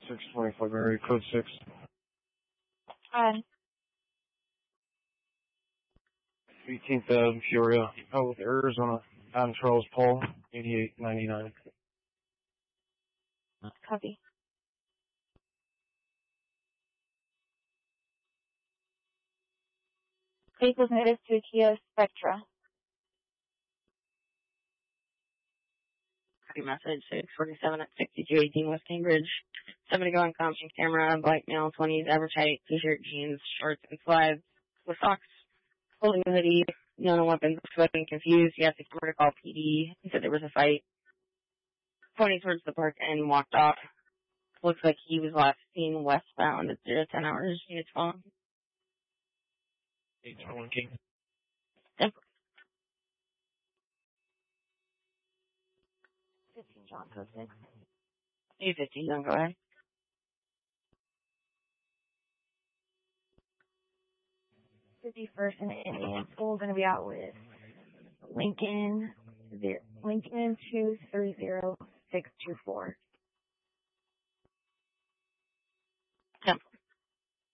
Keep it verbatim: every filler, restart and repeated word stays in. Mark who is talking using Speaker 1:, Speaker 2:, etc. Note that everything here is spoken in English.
Speaker 1: six twenty-five area code six.
Speaker 2: Hi.
Speaker 1: eighteenth Avenue, Peoria. Out with Arizona. Adam Charles Paul, eighty-eight ninety-nine.
Speaker 2: Copy. Vehicles native to Kia Spectra.
Speaker 3: Copy message, six forty-seven at sixty-two eighteen West Cambridge. Somebody going comping camera, black male, twenties, average height, t-shirt, jeans, shorts, and slides, with socks, holding a hoodie, no no weapons, sweating, confused. He asked the camera to call P D. He said there was a fight. Pointing towards the park and walked off. Looks like he was last seen westbound at zero ten hours. Units phone.
Speaker 1: eight twenty King.
Speaker 3: Simple.
Speaker 2: fifteen John Code six.
Speaker 3: eight fifteen, don't go ahead.
Speaker 2: fifty-first and Indian School going to be out with Lincoln, Lincoln two three zero six two four.